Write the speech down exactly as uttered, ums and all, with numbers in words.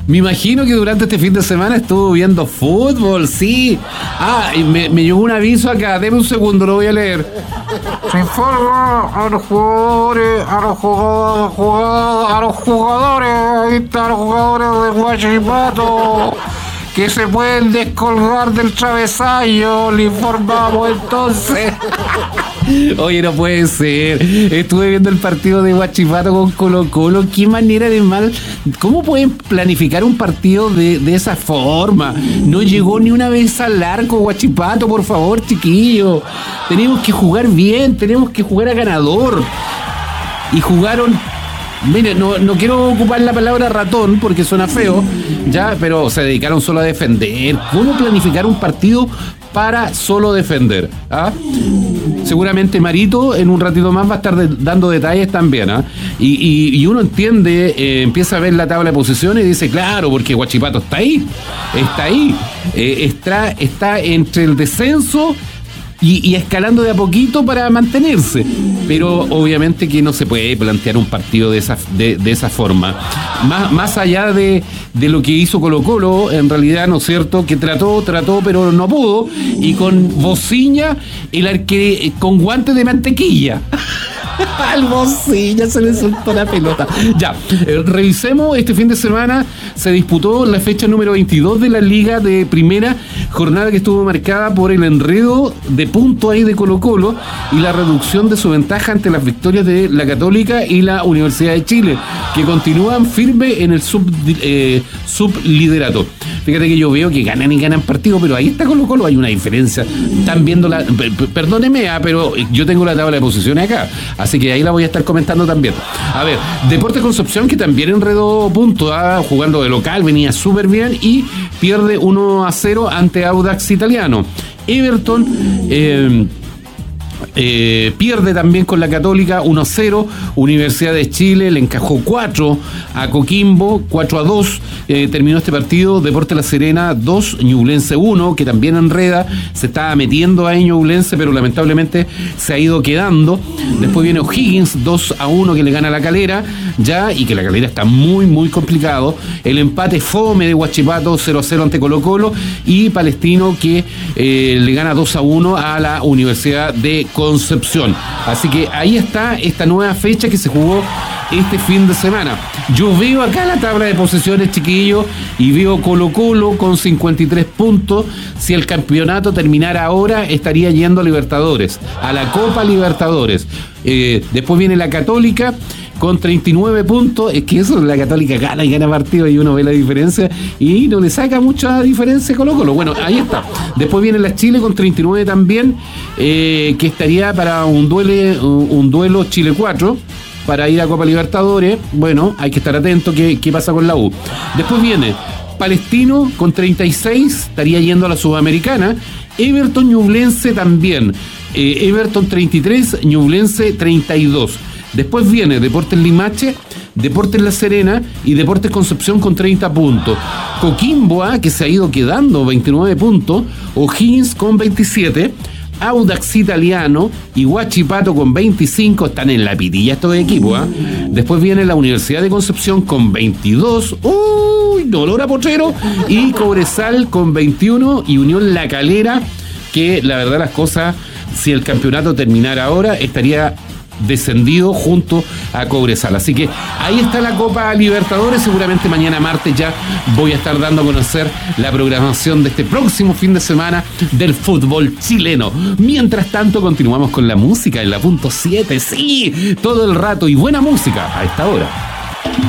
Me imagino que durante este fin de semana estuvo viendo fútbol, sí. Ah, y me, me llegó un aviso acá, deme un segundo, lo voy a leer. Se informa a los jugadores, a los jugadores, a los jugadores, ahí están los jugadores de Huachipato, que se pueden descolgar del travesaño, le informamos entonces. Oye, no puede ser. Estuve viendo el partido de Huachipato con Colo Colo. Qué manera de mal. ¿Cómo pueden planificar un partido de, de esa forma? No llegó ni una vez al arco Huachipato, por favor, chiquillos. Tenemos que jugar bien, tenemos que jugar a ganador. Y jugaron... Mire, no, no quiero ocupar la palabra ratón porque suena feo, ya, pero se dedicaron solo a defender. ¿Cómo planificar un partido para solo defender? ¿Ah? Seguramente Marito en un ratito más va a estar de, dando detalles también, ¿ah? Y, y, y uno entiende, eh, empieza a ver la tabla de posiciones y dice, claro, porque Huachipato está ahí, está ahí, eh, está, está entre el descenso Y, y escalando de a poquito para mantenerse, pero obviamente que no se puede plantear un partido de esa, de, de esa forma, más, más allá de, de lo que hizo Colo Colo, en realidad, ¿no es cierto?, que trató, trató, pero no pudo, y con Bociña, el arque, con guantes de mantequilla. Al Bociña se le soltó la pelota. Ya, eh, revisemos, este fin de semana se disputó la fecha número veintidós de la Liga de Primera, jornada que estuvo marcada por el enredo de punto ahí de Colo Colo y la reducción de su ventaja ante las victorias de la Católica y la Universidad de Chile, que continúan firme en el sub, eh, subliderato. Fíjate que yo veo que ganan y ganan partidos, pero ahí está Colo Colo, hay una diferencia. Están viendo la... Perdóneme, ah, pero yo tengo la tabla de posiciones acá, así que ahí la voy a estar comentando también. A ver, Deportes Concepción, que también enredó puntos, ah, jugando de local, venía súper bien y pierde uno a cero ante Audax Italiano. Everton... Eh, Eh, pierde también con la Católica uno a cero. Universidad de Chile le encajó cuatro a Coquimbo, cuatro a dos. Eh, terminó este partido. Deportes La Serena dos, Ñublense uno, que también enreda, se estaba metiendo ahí Ñublense, pero lamentablemente se ha ido quedando. Después viene O'Higgins dos a uno, que le gana a la Calera ya, y que la Calera está muy muy complicado. El empate fome de Huachipato cero a cero ante Colo Colo, y Palestino, que eh, le gana dos a uno a la Universidad de Concepción. Así que ahí está esta nueva fecha que se jugó este fin de semana. Yo veo acá la tabla de posiciones, chiquillos, y veo Colo Colo con cincuenta y tres puntos. Si el campeonato terminara ahora, estaría yendo a Libertadores, a la Copa Libertadores. Eh, después viene la Católica con treinta y nueve puntos. Es que eso, la Católica gana y gana partidos y uno ve la diferencia y no le saca mucha diferencia Colo Colo. Bueno, ahí está. Después viene la Chile con treinta y nueve también, eh, que estaría para un duelo, un duelo Chile cuatro para ir a Copa Libertadores. Bueno, hay que estar atento qué, qué pasa con la U. Después viene Palestino con treinta y seis, estaría yendo a la Sudamericana. Everton, Ñublense también. Eh, Everton treinta y tres, Ñublense treinta y dos. Después viene Deportes Limache, Deportes La Serena y Deportes Concepción con treinta puntos. Coquimbo, ah, que se ha ido quedando veintinueve puntos. O'Higgins con veintisiete. Audax Italiano y Huachipato con veinticinco. Están en la pitilla estos equipos, ¿ah? Después viene la Universidad de Concepción con veintidós. Uy, dolor a potrero. Y Cobresal con veintiuno. Y Unión La Calera, que la verdad las cosas, si el campeonato terminara ahora, estaría descendido junto a Cobresal. Así que ahí está la Copa Libertadores. Seguramente mañana martes ya voy a estar dando a conocer la programación de este próximo fin de semana del fútbol chileno. Mientras tanto, continuamos con la música en la punto siete. Sí, todo el rato, y buena música a esta hora.